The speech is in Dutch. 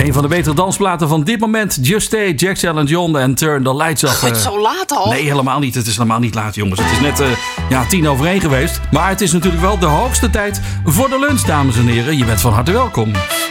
Een van de betere dansplaten van dit moment. Just Stay, Jack St. John en Turn the Lights Off. Het is zo laat al. Nee, helemaal niet. Het is helemaal niet laat, jongens. Het is net 1:10 geweest. Maar het is natuurlijk wel de hoogste tijd voor de lunch, dames en heren. Je bent van harte welkom.